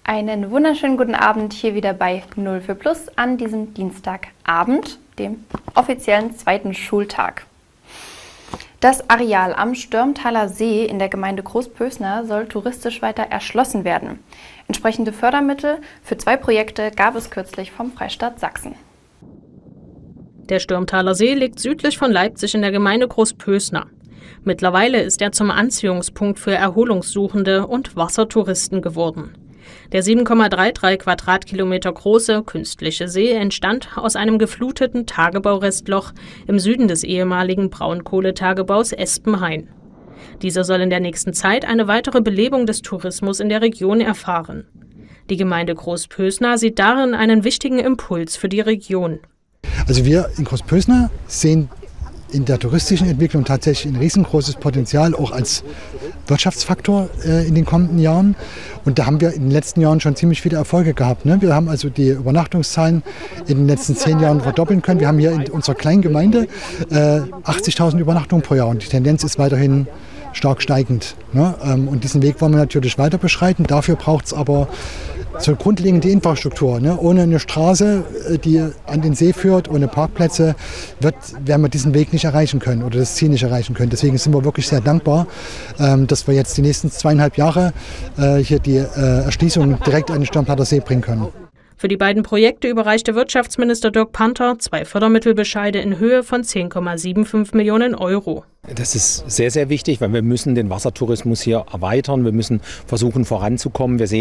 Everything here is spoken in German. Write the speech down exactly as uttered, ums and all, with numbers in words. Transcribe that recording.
Einen wunderschönen guten Abend hier wieder bei null vier plus an diesem Dienstagabend, dem offiziellen zweiten Schultag. Das Areal am Störmtaler See in der Gemeinde Großpösner soll touristisch weiter erschlossen werden. Entsprechende Fördermittel für zwei Projekte gab es kürzlich vom Freistaat Sachsen. Der Störmtaler See liegt südlich von Leipzig in der Gemeinde Großpösner. Mittlerweile ist er zum Anziehungspunkt für Erholungssuchende und Wassertouristen geworden. Der sieben Komma dreiunddreißig Quadratkilometer große künstliche See entstand aus einem gefluteten Tagebaurestloch im Süden des ehemaligen Braunkohletagebaus Espenhain. Dieser soll in der nächsten Zeit eine weitere Belebung des Tourismus in der Region erfahren. Die Gemeinde Großpösner sieht darin einen wichtigen Impuls für die Region. Also wir in Großpösner sehen in der touristischen Entwicklung tatsächlich ein riesengroßes Potenzial, auch als Wirtschaftsfaktor äh, in den kommenden Jahren. Und da haben wir in den letzten Jahren schon ziemlich viele Erfolge gehabt. Ne? Wir haben also die Übernachtungszahlen in den letzten zehn Jahren verdoppeln können. Wir haben hier in unserer kleinen Gemeinde äh, achtzigtausend Übernachtungen pro Jahr und die Tendenz ist weiterhin stark steigend. Ne? Ähm, und diesen Weg wollen wir natürlich weiter beschreiten. Dafür braucht es aber so grundlegende Infrastruktur. Ne? Ohne eine Straße, die an den See führt, ohne Parkplätze, wird, werden wir diesen Weg nicht erreichen können oder das Ziel nicht erreichen können. Deswegen sind wir wirklich sehr dankbar, ähm, dass wir jetzt die nächsten zweieinhalb Jahre äh, hier die äh, Erschließung direkt an den Störmtaler See bringen können. Für die beiden Projekte überreichte Wirtschaftsminister Dirk Panther zwei Fördermittelbescheide in Höhe von zehn Komma fünfundsiebzig Millionen Euro. Das ist sehr, sehr wichtig, weil wir müssen den Wassertourismus hier erweitern. Wir müssen versuchen, voranzukommen. Wir sehen